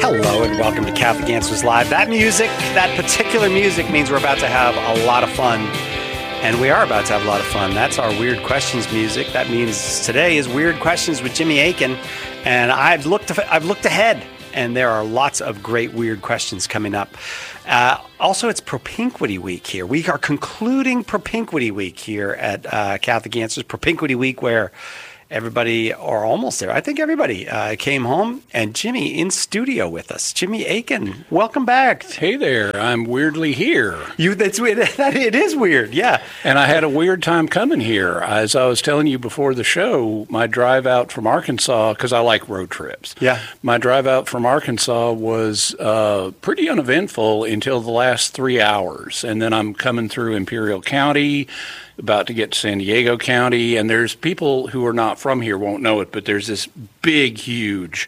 Hello and welcome to Catholic Answers Live. That music, that particular music means we're about to have a lot of fun. And we are about to have a lot of fun. That's our Weird Questions music. That means today is Weird Questions with Jimmy Akin. And I've looked ahead, and there are lots of great weird questions coming up. Also, it's Propinquity Week here. We are concluding Propinquity Week here at Catholic Answers. Propinquity Week, where everybody, or almost there, I think everybody came home, and Jimmy in studio with us. Jimmy Akin, welcome back. Hey there, I'm weirdly here. It is weird, yeah. And I had a weird time coming here. As I was telling you before the show, my drive out from Arkansas, because I like road trips. Yeah. My drive out from Arkansas was pretty uneventful until the last 3 hours. And then I'm coming through Imperial County, about to get to San Diego County, and there's people who are not from here won't know it, but there's this big, huge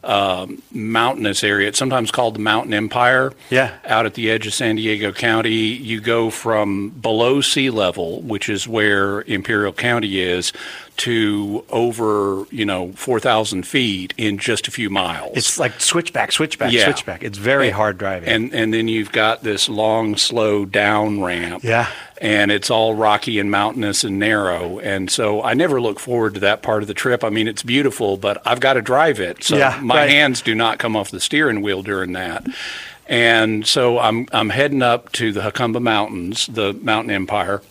mountainous area. It's sometimes called the Mountain Empire. Yeah. Out at the edge of San Diego County. You go from below sea level, which is where Imperial County is, to over, 4,000 feet in just a few miles. It's like switchback. Yeah. It's very hard driving. And then you've got this long, slow down ramp. Yeah. And it's all rocky and mountainous and narrow. And so I never look forward to that part of the trip. I mean, it's beautiful, but I've got to drive it. So my hands do not come off the steering wheel during that. And so I'm heading up to the Jacumba Mountains, the Mountain Empire.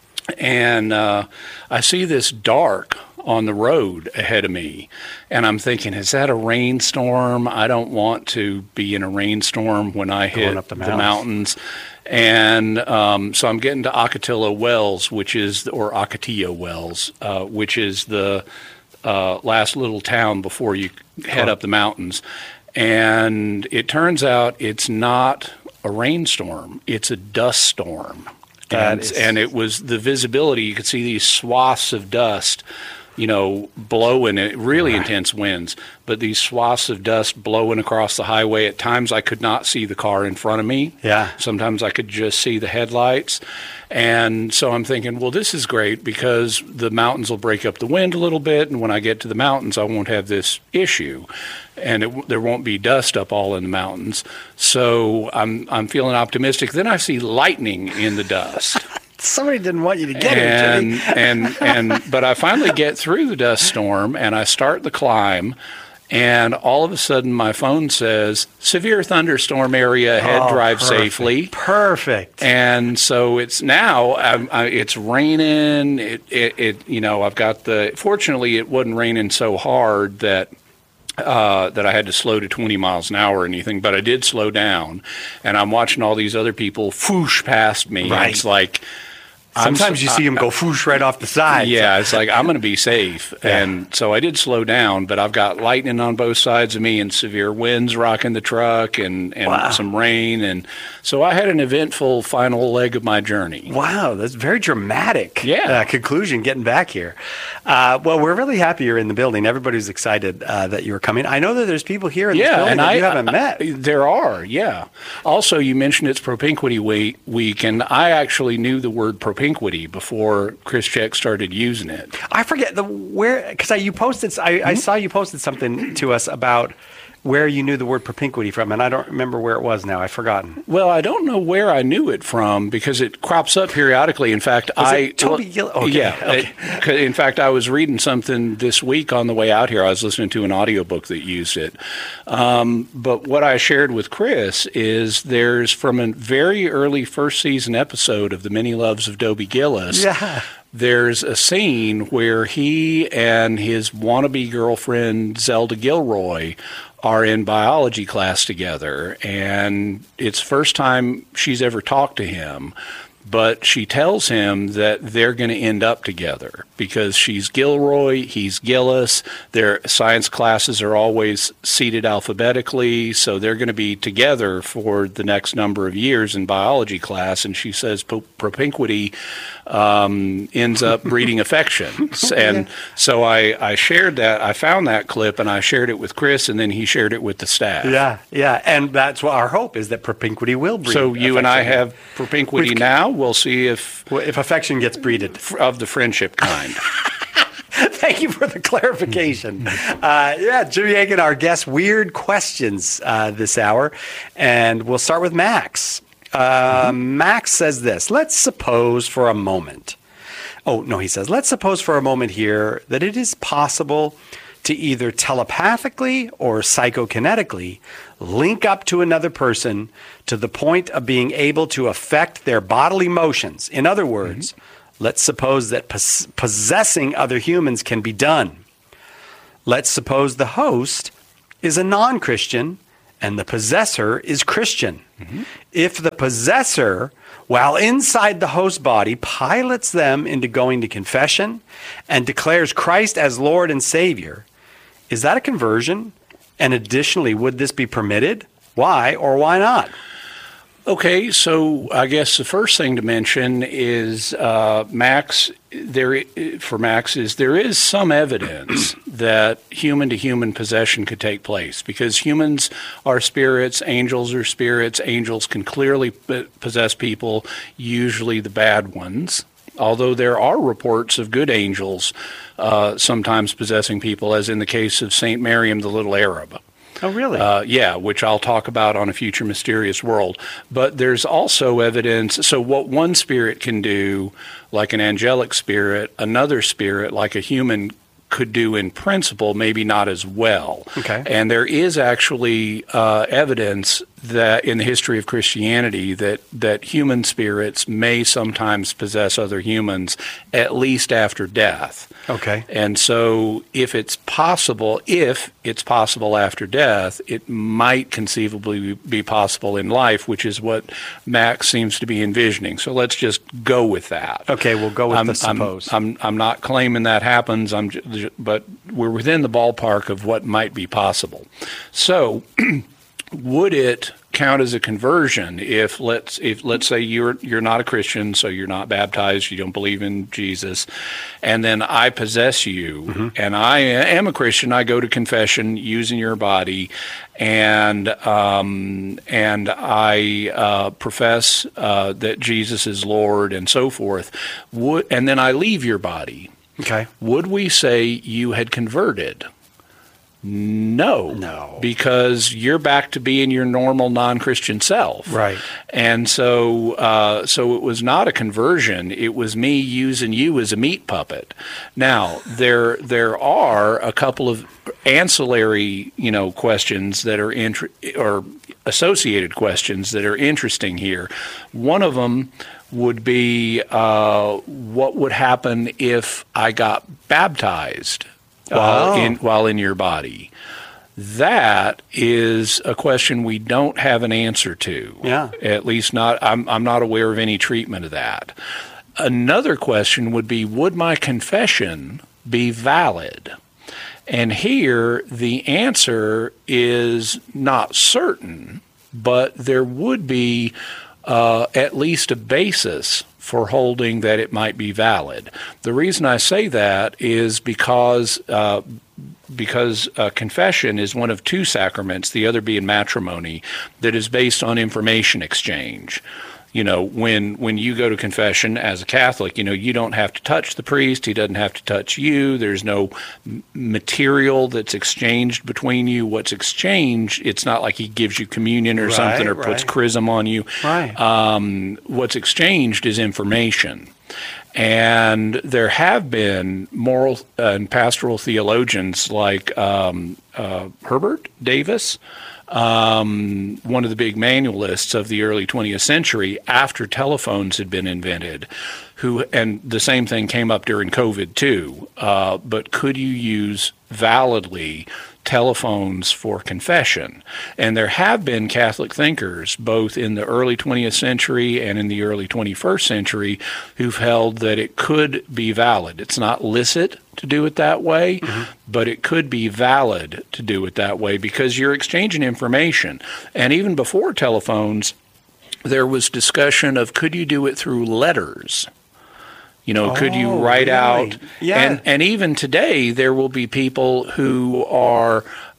And I see this dark on the road ahead of me. And I'm thinking, is that a rainstorm? I don't want to be in a rainstorm when I hit up the mountains. And so I'm getting to Ocotillo Wells, or Ocotillo Wells, which is the last little town before you head up the mountains. And it turns out it's not a rainstorm. It's a dust storm. And it was the visibility. You could see these swaths of dust, blowing it, really intense winds, but these swaths of dust blowing across the highway. At times I could not see the car in front of me. Yeah. Sometimes I could just see the headlights. And so I'm thinking, well, this is great because the mountains will break up the wind a little bit, and when I get to the mountains, I won't have this issue, and there won't be dust up all in the mountains. So I'm feeling optimistic. Then I see lightning in the dust. Somebody didn't want you to get it, but I finally get through the dust storm, and I start the climb, and all of a sudden my phone says, severe thunderstorm area ahead, drive safely. Perfect. And so it's now, it's raining, I've got fortunately it wasn't raining so hard that I had to slow to 20 miles an hour or anything, but I did slow down, and I'm watching all these other people whoosh past me. Right. It's like, sometimes you see them go whoosh right off the side. Yeah, it's like, I'm going to be safe. Yeah. And so I did slow down, but I've got lightning on both sides of me and severe winds rocking the truck and some rain. And so I had an eventful final leg of my journey. Wow, that's very dramatic conclusion getting back here. Well, we're really happy you're in the building. Everybody's excited that you were coming. I know that there's people here in this building that you haven't met. There are, yeah. Also, you mentioned it's Propinquity Week, and I actually knew the word propinquity before Chris Check started using it. I forget because you posted. I saw you posted something to us about where you knew the word propinquity from, and I don't remember where it was now. I've forgotten. Well, I don't know where I knew it from because it crops up periodically. In fact, Toby Gill? Okay. Yeah. In fact, I was reading something this week on the way out here. I was listening to an audiobook that used it. But what I shared with Chris is there's from a very early first season episode of The Many Loves of Dobie Gillis. Yeah. There's a scene where he and his wannabe girlfriend, Zelda Gilroy, are in biology class together, and it's the first time she's ever talked to him. But she tells him that they're going to end up together because she's Gilroy, he's Gillis. Their science classes are always seated alphabetically, so they're going to be together for the next number of years in biology class. And she says propinquity ends up breeding affection. And so I shared that. I found that clip, and I shared it with Chris, and then he shared it with the staff. Yeah. And that's what our hope is, that propinquity will breed. So you and I have propinquity now. We'll see if affection gets breeded. Of the friendship kind. Thank you for the clarification. Yeah, Jim Yakin, our guest, weird questions this hour. And we'll start with Max. Max says this. Let's suppose for a moment. He says, let's suppose for a moment here that it is possible to either telepathically or psychokinetically link up to another person to the point of being able to affect their bodily motions. In other words, let's suppose that possessing other humans can be done. Let's suppose the host is a non-Christian and the possessor is Christian. If the possessor, while inside the host body, pilots them into going to confession and declares Christ as Lord and Savior, is that a conversion? And additionally, would this be permitted? Why or why not? Okay, so I guess the first thing to mention is Max. There is some evidence that human-to-human possession could take place because humans are spirits, angels are spirits. Angels can clearly possess people, usually the bad ones. Although there are reports of good angels sometimes possessing people, as in the case of Saint Miriam the Little Arab. Oh, really? Yeah, which I'll talk about on a future Mysterious World. But there's also evidence. So what one spirit can do, like an angelic spirit, another spirit, like a human, could do in principle, maybe not as well. Okay. And there is actually evidence that in the history of Christianity that human spirits may sometimes possess other humans, at least after death. Okay. And so if it's possible after death, it might conceivably be possible in life, which is what Max seems to be envisioning. So let's just go with that. Okay, we'll go with the suppose. I'm not claiming that happens, but we're within the ballpark of what might be possible. So would it count as a conversion if let's say you're not a Christian, so you're not baptized, you don't believe in Jesus, and then I possess you, and I am a Christian, I go to confession using your body, and I profess that Jesus is Lord and so forth, and then I leave your body. Okay. Would we say you had converted? No. Because you're back to being your normal non-Christian self. Right. And so it was not a conversion. It was me using you as a meat puppet. Now, there are a couple of ancillary, questions that are or associated questions that are interesting here. One of them would be what would happen if I got baptized while in your body. That is a question we don't have an answer to. Yeah. At least not. I'm not aware of any treatment of that. Another question would be, would my confession be valid? And here the answer is not certain, but there would be at least a basis for holding that it might be valid. The reason I say that is because confession is one of two sacraments, the other being matrimony, that is based on information exchange. When you go to confession as a Catholic, you don't have to touch the priest. He doesn't have to touch you. There's no material that's exchanged between you. What's exchanged, it's not like he gives you communion or something or puts chrism on you. Right. What's exchanged is information. And there have been moral and pastoral theologians like Herbert Davis, one of the big manualists of the early 20th century after telephones had been invented, and the same thing came up during COVID too, but could you use validly telephones for confession? And there have been Catholic thinkers, both in the early 20th century and in the early 21st century, who've held that it could be valid. It's not licit to do it that way, but it could be valid to do it that way because you're exchanging information. And even before telephones, there was discussion of could you do it through letters? Could you write out? Yeah. And even today, there will be people who are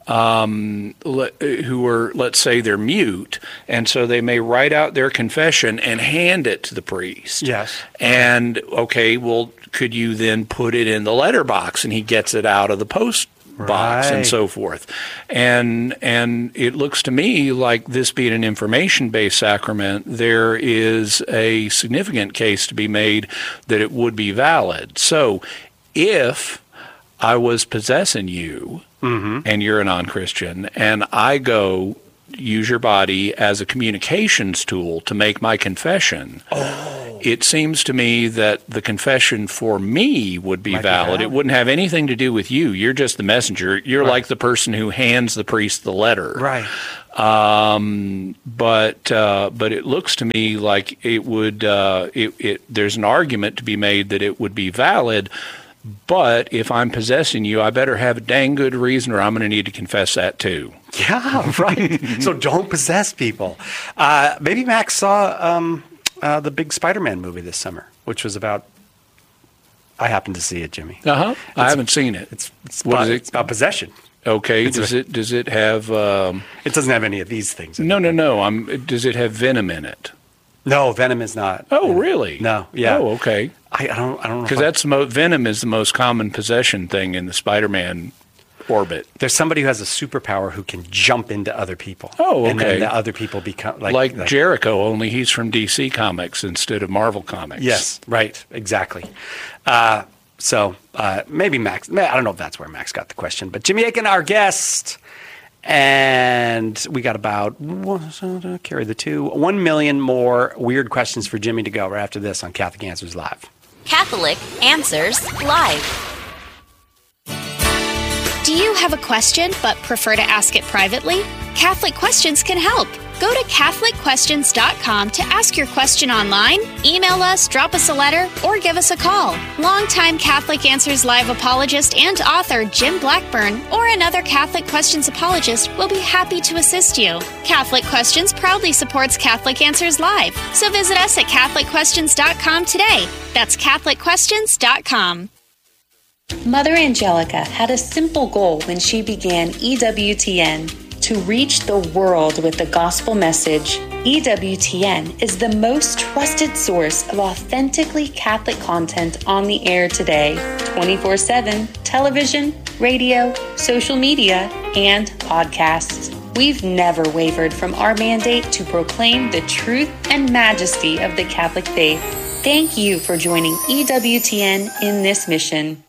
who are, let's say, they're mute, and so they may write out their confession and hand it to the priest. Yes. And, okay, well, could you then put it in the letterbox, and he gets it out of the post box and so forth. And it looks to me like, this being an information-based sacrament, there is a significant case to be made that it would be valid. So if I was possessing you, and you're a non-Christian, and I go use your body as a communications tool to make my confession, it seems to me that the confession for me would be valid. It wouldn't have anything to do with you. You're just the messenger. You're like the person who hands the priest the letter. Right. But it looks to me like it would. There's an argument to be made that it would be valid. But if I'm possessing you, I better have a dang good reason, or I'm going to need to confess that too. Yeah, right. So don't possess people. Maybe Max saw the big Spider-Man movie this summer, which was about. I happened to see it, Jimmy. I haven't seen it. It's about possession. Okay. Does it have? It doesn't have any of these things. No. Does it have venom in it? No, venom is not. Oh, really? No. Yeah. Oh, okay. I don't know. Because venom is the most common possession thing in the Spider-Man orbit. There's somebody who has a superpower who can jump into other people. Oh, okay. And then the other people become like Jericho, only he's from DC Comics instead of Marvel Comics. Yes, right, exactly. So maybe Max. I don't know if that's where Max got the question, but Jimmy Akin, our guest. And we got about, carry the 1 million more weird questions for Jimmy to go right after this on Catholic Answers Live. Catholic Answers Live. Do you have a question but prefer to ask it privately? Catholic Questions can help. Go to CatholicQuestions.com to ask your question online, email us, drop us a letter, or give us a call. Longtime Catholic Answers Live apologist and author Jim Blackburn or another Catholic Questions apologist will be happy to assist you. Catholic Questions proudly supports Catholic Answers Live, so visit us at CatholicQuestions.com today. That's CatholicQuestions.com. Mother Angelica had a simple goal when she began EWTN: to reach the world with the gospel message. EWTN is the most trusted source of authentically Catholic content on the air today, 24/7, television, radio, social media, and podcasts. We've never wavered from our mandate to proclaim the truth and majesty of the Catholic faith. Thank you for joining EWTN in this mission.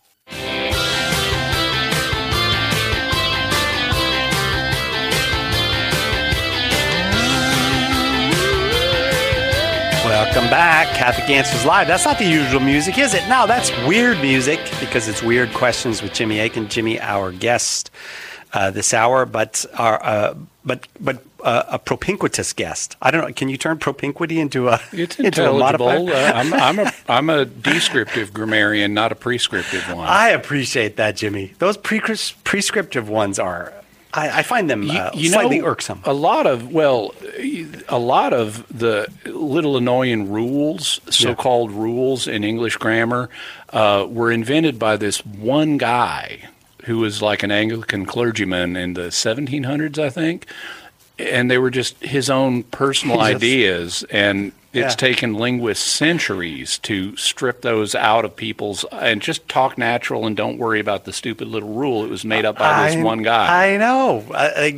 Welcome back, Catholic Answers Live. That's not the usual music, is it? No, that's weird music because it's Weird Questions with Jimmy Akin. Jimmy, our guest this hour, but a propinquitous guest. I don't know. Can you turn propinquity into a It's into a intelligible. modifier? I'm a descriptive grammarian, not a prescriptive one. I appreciate that, Jimmy. Those prescriptive ones are. I find them slightly irksome. A lot of the little annoying rules, so-called rules in English grammar, were invented by this one guy who was like an Anglican clergyman in the 1700s, I think. And they were just his own personal ideas, and it's taken linguists centuries to strip those out of people's and just talk natural and don't worry about the stupid little rule. It was made up by this one guy. I know.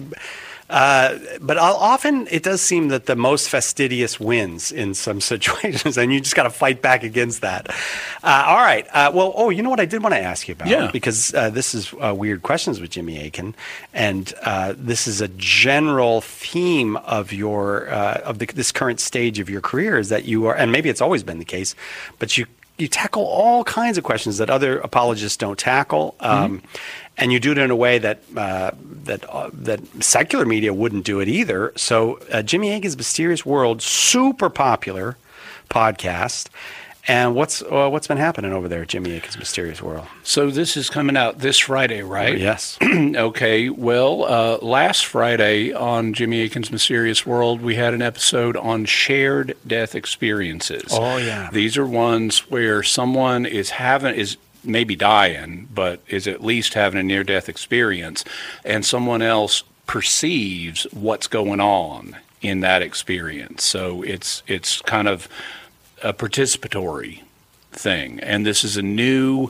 But often it does seem that the most fastidious wins in some situations, and you just got to fight back against that. All right. You know what I did want to ask you about? Yeah. Because this is Weird Questions with Jimmy Akin, and this is a general theme of your this current stage of your career is that you are, and maybe it's always been the case, but you tackle all kinds of questions that other apologists don't tackle. And you do it in a way that secular media wouldn't do it either. So Jimmy Akin's Mysterious World, super popular podcast. And what's been happening over there at Jimmy Akin's Mysterious World? So this is coming out this Friday, right? Oh, yes. Okay. Well, last Friday on Jimmy Akin's Mysterious World, we had an episode on shared death experiences. Oh, yeah. These are ones where someone is maybe dying, but is at least having a near-death experience, and someone else perceives what's going on in that experience. So it's kind of a participatory thing. And this is a new,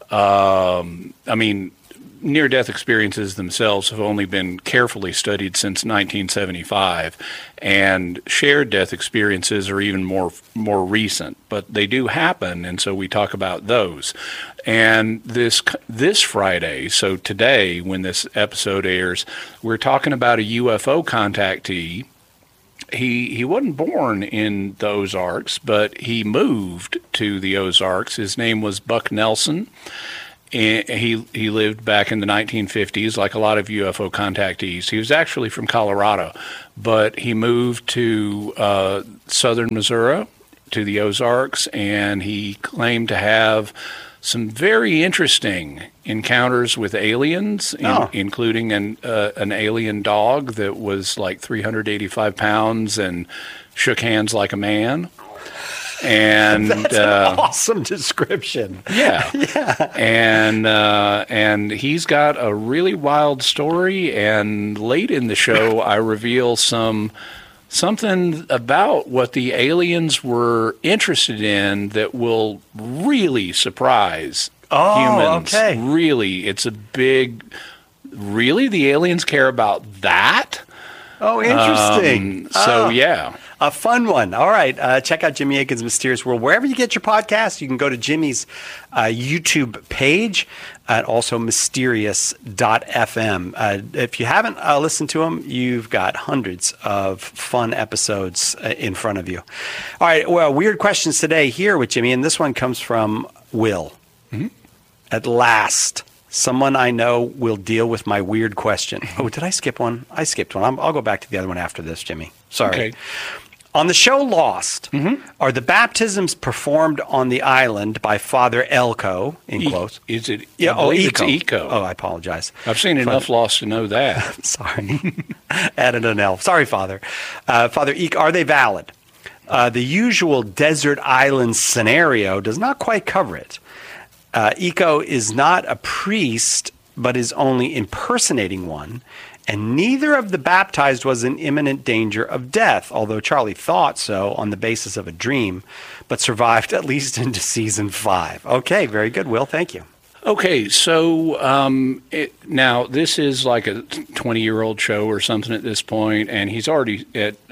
near-death experiences themselves have only been carefully studied since 1975, and shared death experiences are even more recent, but they do happen, and so we talk about those. And this Friday, so today when this episode airs, we're talking about a UFO contactee. He wasn't born in the Ozarks, but he moved to the Ozarks. His name was Buck Nelson. And he lived back in the 1950s, like a lot of UFO contactees. He was actually from Colorado, but he moved to southern Missouri, to the Ozarks, and he claimed to have some very interesting encounters with aliens, including an alien dog that was like 385 pounds and shook hands like a man. And that's an awesome description. Yeah. And he's got a really wild story. And late in the show, I reveal something about what the aliens were interested in that will really surprise humans. Okay. Really, it's a big. Really, the aliens care about that? Oh, interesting. Yeah. A fun one. All right. Check out Jimmy Akin's Mysterious World. Wherever you get your podcast, you can go to Jimmy's YouTube page and also mysterious.fm. If you haven't listened to him, you've got hundreds of fun episodes in front of you. All right. Well, weird questions today here with Jimmy, and this one comes from Will. Mm-hmm. At last, someone I know will deal with my weird question. Oh, did I skip one? I skipped one. I'll go back to the other one after this, Jimmy. Sorry. Okay. On the show Lost, are the baptisms performed on the island by Father Elko, in quotes? Is it? Yeah, It's Eco. Oh, I apologize. I've seen enough Lost to know that. Sorry. Added an L. Sorry, Father. Father Eco, are they valid? The usual desert island scenario does not quite cover it. Eco is not a priest, but is only impersonating one. And neither of the baptized was in imminent danger of death, although Charlie thought so on the basis of a dream, but survived at least into season 5. Okay, very good, Will. Thank you. Okay, so now this is like a 20-year-old show or something at this point, and it's already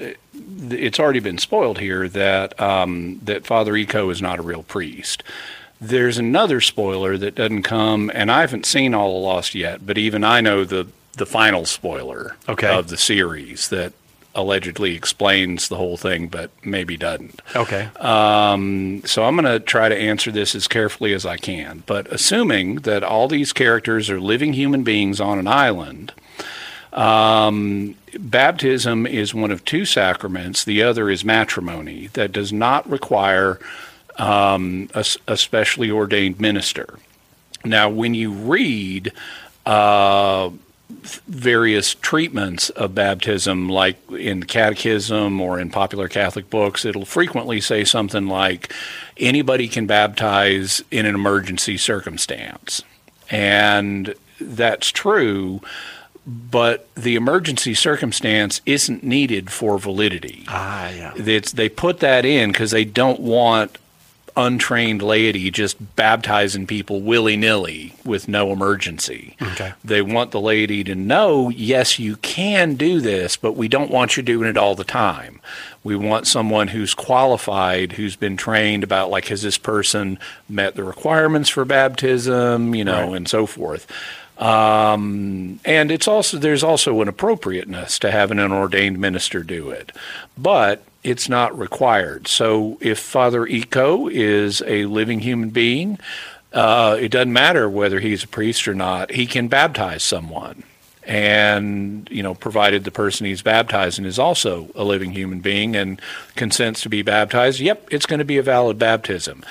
been spoiled here that that Father Eco is not a real priest. There's another spoiler that doesn't come, and I haven't seen all of Lost yet, but even I know the final spoiler of the series that allegedly explains the whole thing, but maybe doesn't. Okay. So I'm going to try to answer this as carefully as I can. But assuming that all these characters are living human beings on an island, baptism is one of two sacraments. The other is matrimony that does not require a specially ordained minister. Now, when you read various treatments of baptism, like in the Catechism or in popular Catholic books, it'll frequently say something like, anybody can baptize in an emergency circumstance. And that's true, but the emergency circumstance isn't needed for validity. Yeah. They put that in because they don't want untrained laity just baptizing people willy-nilly with no emergency. Okay. They want the laity to know, yes, you can do this, but we don't want you doing it all the time. We want someone who's qualified, who's been trained about, like, has this person met the requirements for baptism, and so forth. And there's also an appropriateness to having an ordained minister do it. But it's not required. So if Father Eco is a living human being, it doesn't matter whether he's a priest or not. He can baptize someone. And, provided the person he's baptizing is also a living human being and consents to be baptized, it's going to be a valid baptism.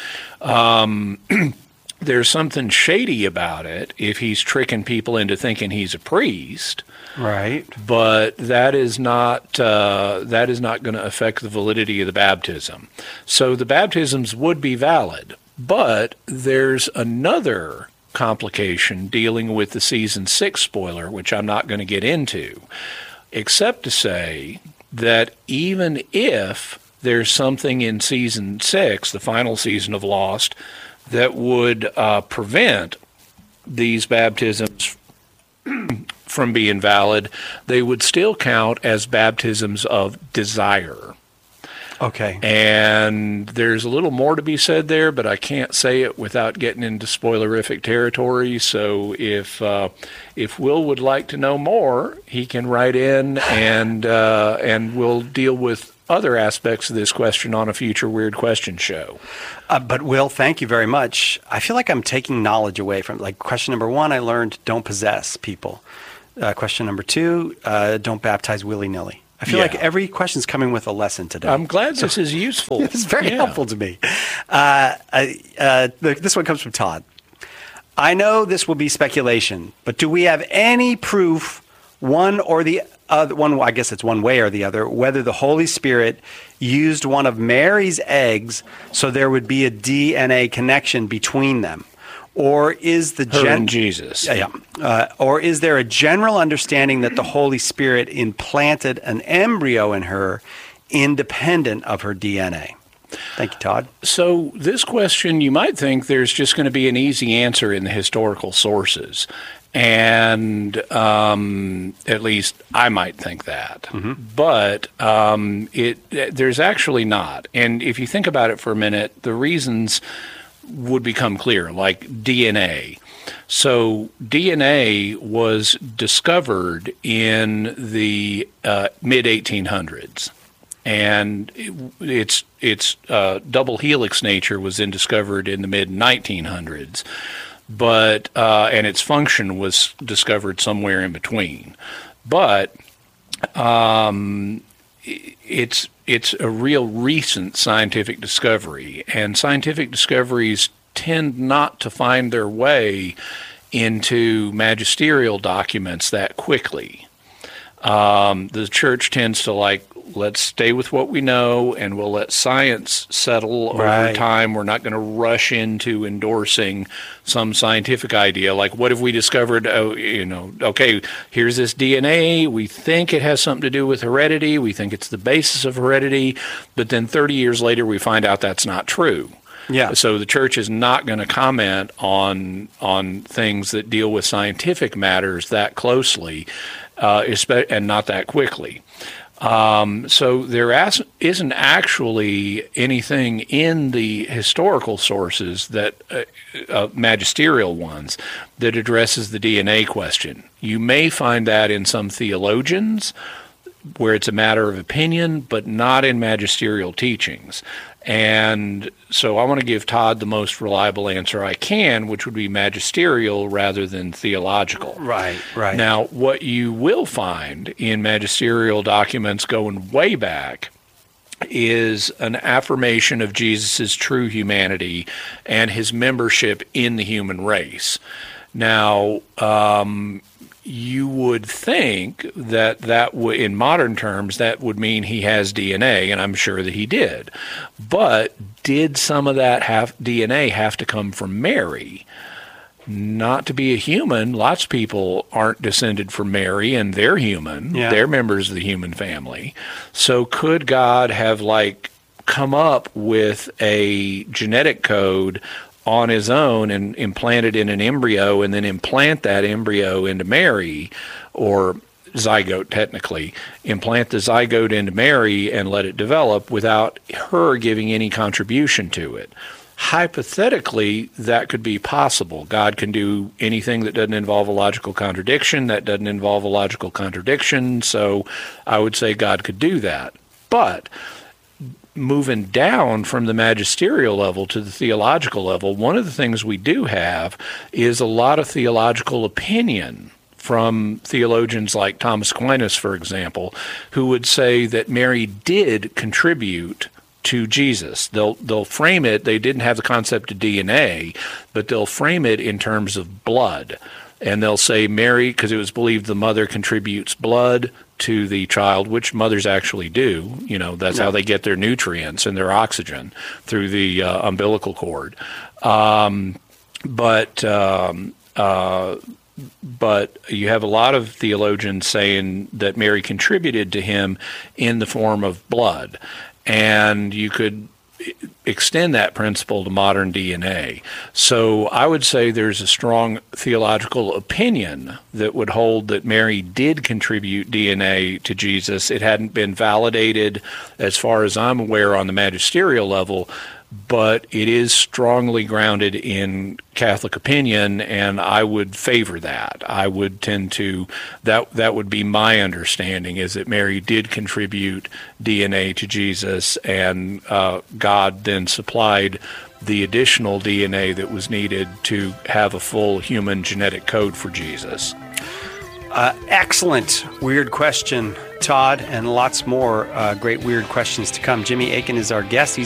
There's something shady about it if he's tricking people into thinking he's a priest. Right. But that is not going to affect the validity of the baptism. So the baptisms would be valid, But there's another complication dealing with the season 6 spoiler, which I'm not going to get into, except to say that even if there's something in season 6, the final season of Lost, that would prevent these baptisms from being valid, they would still count as baptisms of desire. Okay. And there's a little more to be said there, but I can't say it without getting into spoilerific territory. So if Will would like to know more, he can write in, and we'll deal with other aspects of this question on a future Weird Question show. But Will, thank you very much. I feel like I'm taking knowledge away from, like, question number 1, I learned don't possess people. Question number 2, don't baptize willy-nilly. I feel like every question's coming with a lesson today. I'm glad this is useful. It's very helpful to me. This one comes from Todd. I know this will be speculation, but do we have any proof, one or the other, I guess it's one way or the other, whether the Holy Spirit used one of Mary's eggs so there would be a DNA connection between them? Or is the and Jesus? Or is there a general understanding that the Holy Spirit implanted an embryo in her, independent of her DNA? Thank you, Todd. So this question, you might think there's just going to be an easy answer in the historical sources, and at least I might think that. Mm-hmm. But there's actually not. And if you think about it for a minute, the reasons would become clear, like DNA. So DNA was discovered in the mid-1800s, and its double helix nature was then discovered in the mid-1900s, but and its function was discovered somewhere in between. But it's a real recent scientific discovery, and scientific discoveries tend not to find their way into magisterial documents that quickly. The church tends to let's stay with what we know, and we'll let science settle over time. We're not going to rush into endorsing some scientific idea. Like, what have we discovered? Okay, here's this DNA. We think it has something to do with heredity. We think it's the basis of heredity. But then 30 years later, we find out that's not true. Yeah. So the church is not going to comment on things that deal with scientific matters that closely, and not that quickly. So there isn't actually anything in the historical sources that magisterial ones that addresses the DNA question. You may find that in some theologians, where it's a matter of opinion, but not in magisterial teachings. And so I want to give Todd the most reliable answer I can, which would be magisterial rather than theological. Right. Now, what you will find in magisterial documents going way back is an affirmation of Jesus' true humanity and his membership in the human race. Now, you would think that in modern terms, that would mean he has DNA, and I'm sure that he did. But did some of that DNA have to come from Mary? Not to be a human, lots of people aren't descended from Mary, and they're human. Yeah. They're members of the human family. So could God have come up with a genetic code on his own and implant it in an embryo, and then implant that embryo into Mary, or zygote technically, implant the zygote into Mary and let it develop without her giving any contribution to it? Hypothetically, that could be possible. God can do anything that doesn't involve a logical contradiction. That doesn't involve a logical contradiction, so I would say God could do that. But moving down from the magisterial level to the theological level, one of the things we do have is a lot of theological opinion from theologians like Thomas Aquinas, for example, who would say that Mary did contribute to Jesus. They'll frame it, they didn't have the concept of DNA, but they'll frame it in terms of blood. and they'll say Mary, because it was believed the mother contributes blood to the child, which mothers actually do. That's how they get their nutrients and their oxygen, through the umbilical cord. But you have a lot of theologians saying that Mary contributed to him in the form of blood. And you could extend that principle to modern DNA. So I would say there's a strong theological opinion that would hold that Mary did contribute DNA to Jesus. It hadn't been validated, as far as I'm aware, on the magisterial level, but it is strongly grounded in Catholic opinion, and I would favor that. I would tend to, that would be my understanding, is that Mary did contribute DNA to Jesus, and God then supplied the additional DNA that was needed to have a full human genetic code for Jesus. Excellent weird question, Todd, and lots more great weird questions to come. Jimmy Akin is our guest. He's